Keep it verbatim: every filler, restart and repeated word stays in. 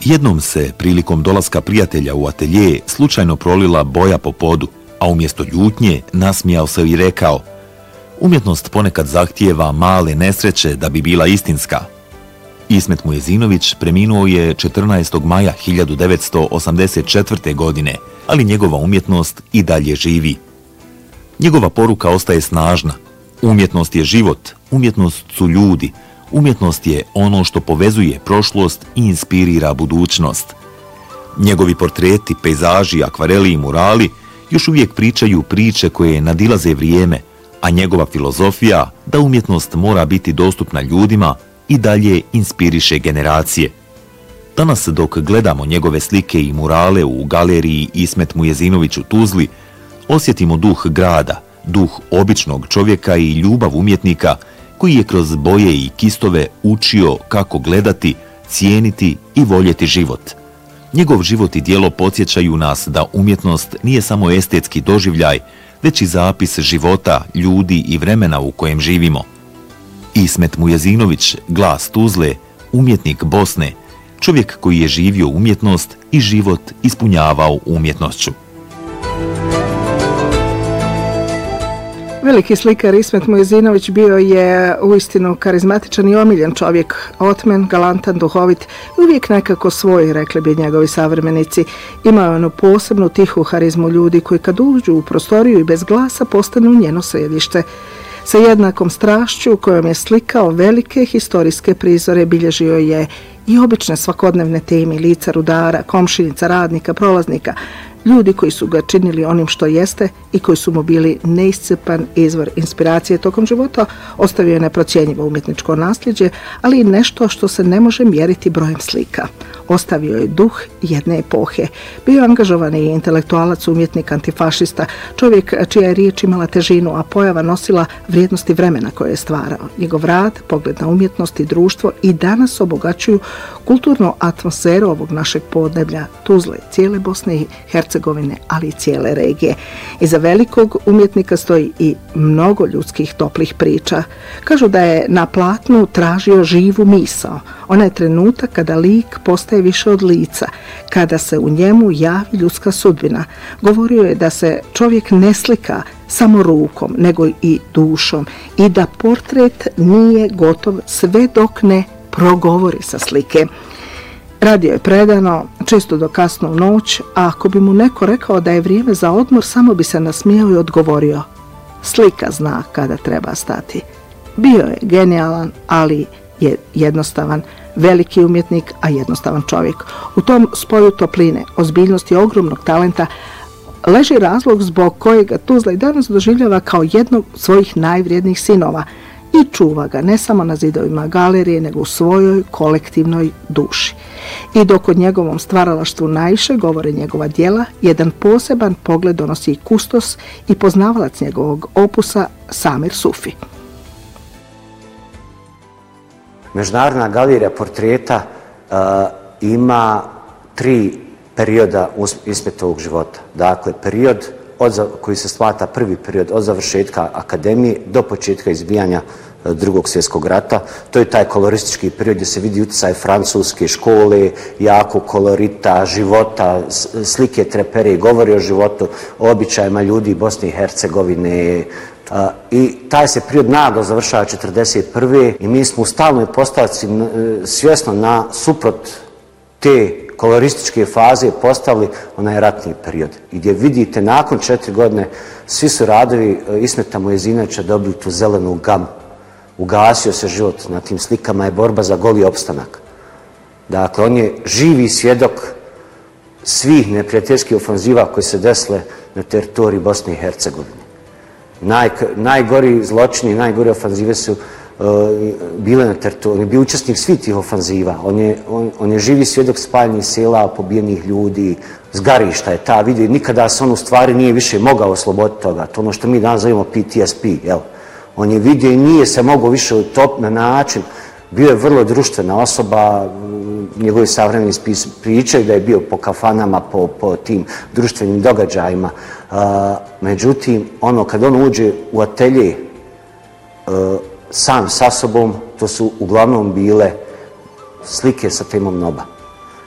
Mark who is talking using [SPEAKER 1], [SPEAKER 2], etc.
[SPEAKER 1] Jednom se, prilikom dolaska prijatelja u atelje, slučajno prolila boja po podu, a umjesto ljutnje nasmijao se i rekao: umjetnost ponekad zahtijeva male nesreće da bi bila istinska. Ismet Mujezinović preminuo je četrnaestog maja hiljadu devetsto osamdeset četvrte. godine, ali njegova umjetnost i dalje živi. Njegova poruka ostaje snažna. Umjetnost je život, umjetnost su ljudi, umjetnost je ono što povezuje prošlost i inspirira budućnost. Njegovi portreti, pejzaži, akvareli i murali još uvijek pričaju priče koje nadilaze vrijeme, a njegova filozofija da umjetnost mora biti dostupna ljudima i dalje inspiriše generacije. Danas dok gledamo njegove slike i murale u galeriji Ismet Mujezinović u Tuzli, osjetimo duh grada, duh običnog čovjeka i ljubav umjetnika koji je kroz boje i kistove učio kako gledati, cijeniti i voljeti život. Njegov život i djelo podsjećaju nas da umjetnost nije samo estetski doživljaj, već i zapis života, ljudi i vremena u kojem živimo. Ismet Mujezinović, glas Tuzle, umjetnik Bosne, čovjek koji je živio umjetnost i život ispunjavao umjetnošću.
[SPEAKER 2] Veliki slikar Ismet Mujezinović bio je uistinu karizmatičan i omiljen čovjek, otmen, galantan, duhovit i uvijek nekako svoj, rekli bi njegovi savremenici. Imao je onu posebnu tihu harizmu ljudi koji kad uđu u prostoriju i bez glasa postanu njeno središte. Sa jednakom strašću kojom je slikao velike historijske prizore, bilježio je i obične svakodnevne teme, lica rudara, komšinica, radnika, prolaznika, ljudi koji su ga činili onim što jeste i koji su mu bili neiscrpan izvor inspiracije tokom života. Ostavio je neprocjenjivo umjetničko nasljeđe, ali i nešto što se ne može mjeriti brojem slika. Ostavio je duh jedne epohe. Bio angažovani intelektualac, umjetnik, antifašista, čovjek čija je riječ imala težinu, a pojava nosila vrijednosti vremena koje je stvarao. Njegov rad, pogled na umjetnost i društvo i danas obogaćuju kulturnu atmosferu ovog našeg podneblja, Tuzle, cijele Bosne i Hercegovine, ali i cijele regije. Iza velikog umjetnika stoji i mnogo ljudskih toplih priča. Kažu da je na platnu tražio živu misao. Ona je trenutak kada lik postaje više od lica, kada se u njemu javi ljudska sudbina. Govorio je da se čovjek ne slika samo rukom, nego i dušom i da portret nije gotov sve dok ne progovori sa slike. Radio je predano, često do kasno u noć, a ako bi mu neko rekao da je vrijeme za odmor, samo bi se nasmijao i odgovorio: slika zna kada treba stati. Bio je genijalan, ali je jednostavan, veliki umjetnik, a jednostavan čovjek. U tom spoju topline, ozbiljnosti i ogromnog talenta leži razlog zbog kojega Tuzla i danas doživljava kao jednog svojih najvrijednijih sinova i čuva ga ne samo na zidovima galerije, nego u svojoj kolektivnoj duši. I dok o njegovom stvaralaštvu najviše govore njegova djela, jedan poseban pogled donosi i kustos i poznavalac njegovog opusa Samir Sufi.
[SPEAKER 3] Međunarodna galerija portreta uh, ima tri perioda Ismetovog života. Dakle, period od, koji se smatra prvi period od završetka akademije do početka izbijanja Drugog svjetskog rata. To je taj koloristički period gdje se vidi utjecaj francuske škole, jako kolorita, života, slike trepere, govori o životu, o običajima ljudi Bosne i Hercegovine. I taj se period naglo završava četrdeset prve i mi smo u stalnoj postavci svjesno na suprot te kolorističke faze postavili onaj ratni period. I gdje vidite nakon četiri godine svi su radovi Ismeta Mujezinovića dobili tu zelenu gamu. Ugasio se život, na tim slikama je borba za goli opstanak. Dakle, on je živi svjedok svih neprijateljskih ofanziva koje se desile na teritoriji Bosne i Hercegovine. Naj, najgori zločini, najgore ofanzive su uh, bile na teritoriji. On je bio učesnik svih tih ofanziva. On je, on, on je živi svjedok spaljenih sela, pobijenih ljudi, zgarišta je ta vidio. Nikada se on u stvari nije više mogao osloboditi toga. To ono što mi danas zovemo P T S P, jel? On je vidio i nije se mogao više utopiti na način. Bio je vrlo društvena osoba, njegovi savremeni pričaju da je bio po kafanama, po, po tim društvenim događajima. Uh, međutim, ono, kad on uđe u atelje uh, sam sa sobom, to su uglavnom bile slike sa temom Noba.